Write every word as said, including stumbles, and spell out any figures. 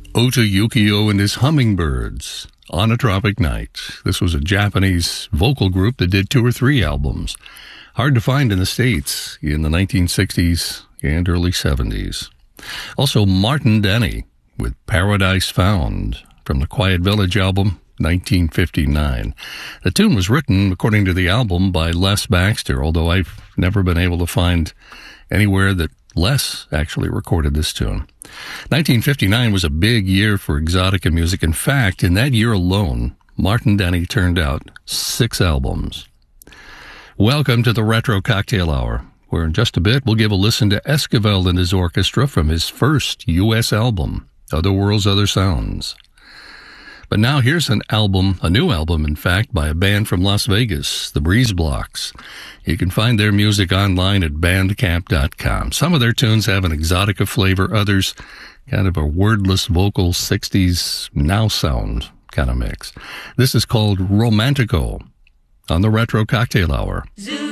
Ota Yukio and his Hummingbirds, On a Tropic Night. This was a Japanese vocal group that did two or three albums. Hard to find in the States in the nineteen sixties and early seventies. Also, Martin Denny with Paradise Found from the Quiet Village album, nineteen fifty-nine. The tune was written, according to the album, by Les Baxter, although I've never been able to find anywhere that Les actually recorded this tune. nineteen fifty-nine was a big year for Exotica music. In fact, in that year alone, Martin Denny turned out six albums. Welcome to the Retro Cocktail Hour, where in just a bit we'll give a listen to Esquivel and his orchestra from his first U S album, Other Worlds, Other Sounds. But now here's an album, a new album, in fact, by a band from Las Vegas, the Breeze Blocks. You can find their music online at bandcamp dot com. Some of their tunes have an Exotica flavor, others kind of a wordless vocal sixties now sound kind of mix. This is called Romantico on the Retro Cocktail Hour. Zoo.